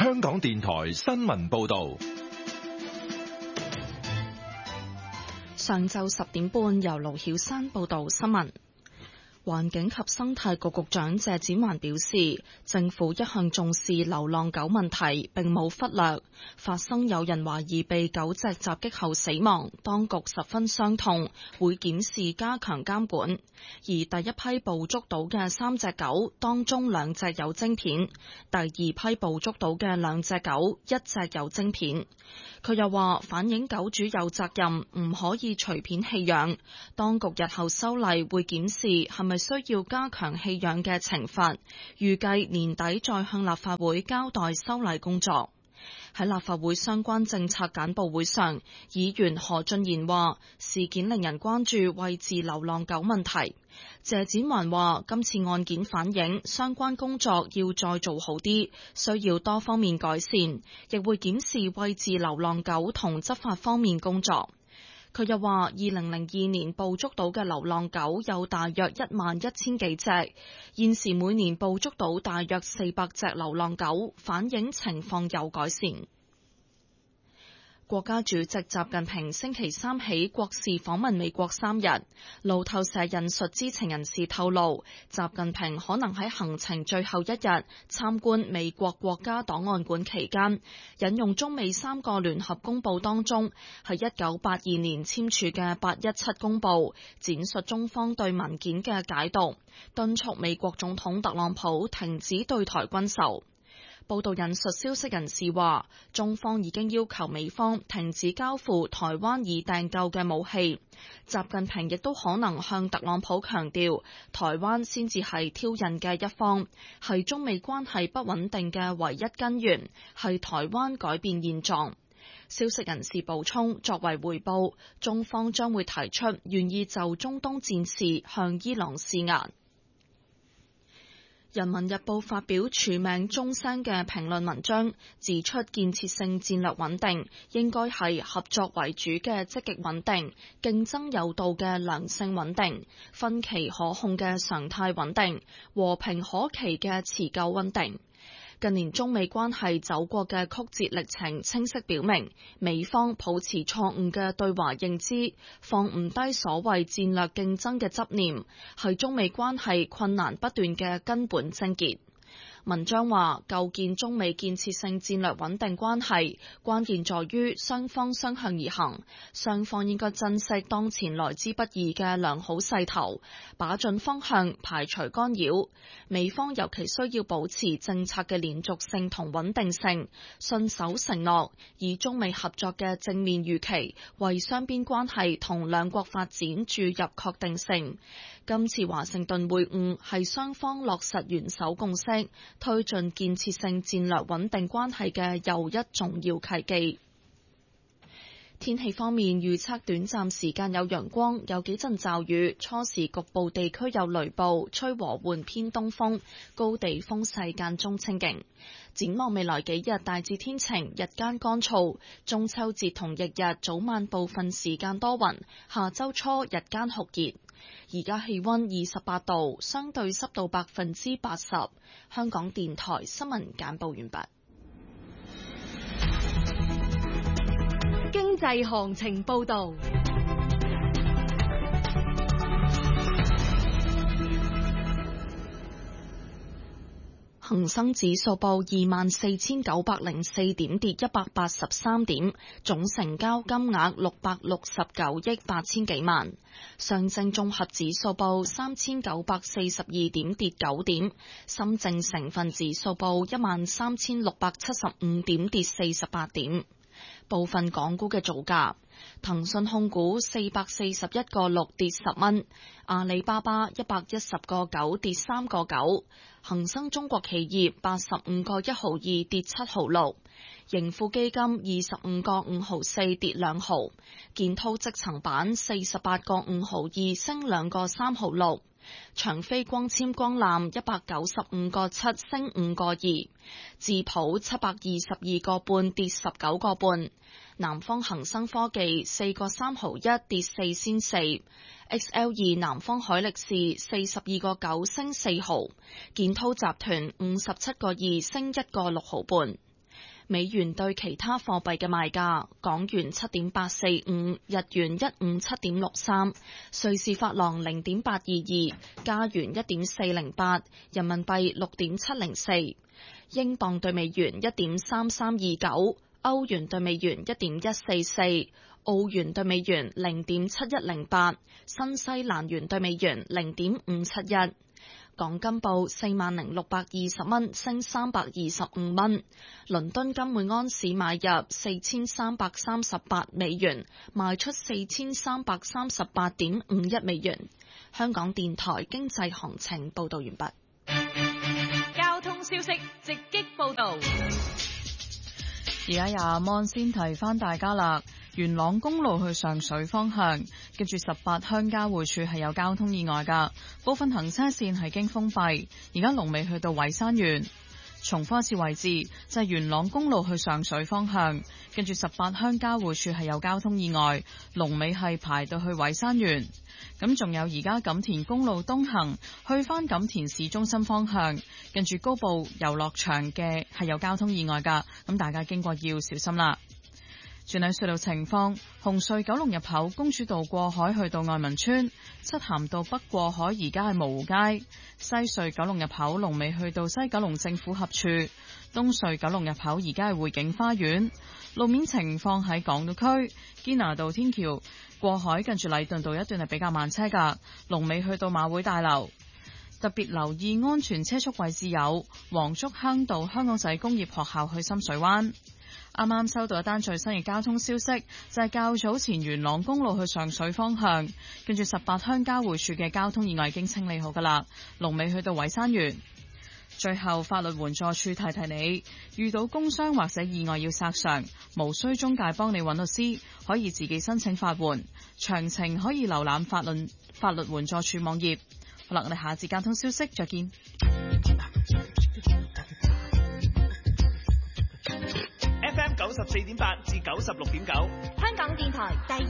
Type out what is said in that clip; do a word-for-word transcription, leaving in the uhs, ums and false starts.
香港電台新聞報道。 上晝十點半，由盧曉珊報道新聞。環境及生態局局長謝展寰表示，政府一向重視流浪狗問題，並冇忽略。發生有人懷疑被狗隻襲擊後死亡，當局十分傷痛，會檢視加強監管。而第一批捕捉到嘅三隻狗，當中兩隻有晶片；第二批捕捉到嘅兩隻狗，一隻有晶片。佢又話，反映狗主有責任，唔可以隨便棄養。當局日後修例會檢視係咪需要加強棄養嘅懲罰，預計年底再向立法會交代修例工作。喺立法會相關政策簡報會上，議員何俊賢話事件令人關注餵飼流浪狗問題。謝展寰話今次案件反映相關工作要再做好啲，需要多方面改善，亦會檢視餵飼流浪狗同執法方面工作。佢又話，二零零二年捕捉到嘅流浪狗有大約一萬一千幾隻，現時每年捕捉到大約四百隻流浪狗，反映情況有改善。國家主席習近平星期三起國事訪問美國三日。路透社引述知情人士透露，習近平可能喺行程最後一日參觀美國國家檔案館期間，引用中美三個聯合公報當中喺一九八二年簽署嘅八一七公報，展述中方對文件嘅解讀，敦促美國總統特朗普停止對台軍售。報道引述消息人士話，中方已經要求美方停止交付台灣已訂購嘅武器。習近平亦都可能向特朗普強調，台灣先至係挑釁嘅一方，係中美關係不穩定嘅唯一根源，係台灣改變現狀。消息人士補充，作為回報，中方將會提出願意就中東戰事向伊朗施壓。人民日報發表署名中聲嘅評論文章，指出建設性戰略穩定應該係合作為主嘅積極穩定，競爭有道嘅良性穩定，分歧可控嘅常態穩定，和平可期嘅持久穩定。近年中美關係走過嘅曲折歷程清晰表明，美方抱持錯誤嘅對華認知，放唔低所謂戰略競爭嘅執念，係中美關係困難不斷嘅根本症結。文章話，構建中美建設性戰略穩定關係，關鍵在於雙方相向而行，雙方應該珍惜當前來之不易嘅良好勢頭，把準方向，排除干擾。美方尤其需要保持政策嘅連續性同穩定性，信守承諾，以中美合作嘅正面預期，為雙邊關係同兩國發展注入確定性。今次華盛頓會晤係雙方落實元首共識，推進建設性戰略穩定關係嘅又一重要契機。天氣方面，預測短暫時間有陽光，有幾陣驟雨，初時局部地區有雷暴，吹和緩偏東風，高地風勢間中清勁。展望未來幾日大致天晴，日間乾燥，中秋節同翌日早晚部分時間多雲，下周初日間酷熱。而家氣溫二十八度，相對濕度百分之八十。香港電台新聞簡報完畢。 經濟行情報道。 恒生指數報二萬四千九百零四點，跌一百八十三點，總成交金額六百六十九億八千幾萬。上證綜合指數報三千九百四十二點，跌九點。深證成分指數報一萬三千六百七十五點，跌四十八點。部分港股嘅造價：騰訊控股四百四十一個六跌十蚊，阿里巴巴一百一十個九跌三個九，恒生中國企業八十五個一毫二跌七毫六，盈富基金二十五個五毫四跌兩毫，建滔積層板四十八個五毫二升兩個三毫六。長飛光纖光纜一百九十五個七升五個二，智普七百二十二個半跌十九個半，南方恒生科技四個三毫一跌四仙四 ，X L 二南方海力士四十二個九升四毫，建滔集團五十七個二升一個六毫半。 美元對其他貨幣嘅賣價：港元七點八四五，日元一五七點六三，瑞士法郎零點八二二，加元一點四零八，人民幣六點七零四，英鎊對美元一點三三二九，歐元對美元一點一四四，澳元對美元零點七一零八，新西蘭元對美元零點五七一。港金報四萬零六百二十蚊，升三百二十五蚊。倫敦金每安士買入四千三百三十八美元，賣出四千三百三十八點五一美元。香港電台經濟行情報道完畢。 交通消息直擊報道。 而家廿蚊先提翻大家啦。元朗公路去上水方向，跟住十八鄉交匯處係有交通意外噶，部分行車線係經封閉。而家龍尾去到偉山園。重複一次位置就係元朗公路去上水方向，跟住十八鄉交匯處係有交通意外，龍尾係排到去偉山園。咁仲有而家錦田公路東行去翻錦田市中心方向，跟住高埗遊樂場嘅係有交通意外噶，咁大家經過要小心啦。轉睇隧道情況，紅隧九龍入口公主道過海去到愛民村，漆咸道北過海而家係蕪湖街，西隧九龍入口龍尾去到西九龍政府合署，東隧九龍入口而家係匯景花園。路面情況喺港島區堅拿道天橋過海近住禮頓道一段係比較慢車噶，龍尾去到馬會大樓。特別留意安全車速位置有黃竹坑道香港仔工業學校去深水灣。啱啱收到一單最新嘅交通消息，就係較早前元朗公路去上水方向，跟住十八鄉交匯處嘅交通意外已經清理好噶啦，龍尾去到偉山園。最後法律援助處提提你，遇到工傷或者意外要索償，無需中介幫你揾律師，可以自己申請法援，詳情可以瀏覽法律法律援助處網頁。好啦，我哋下節交通消息再見。 F M 九十四點八至九十六點九， 香港電台第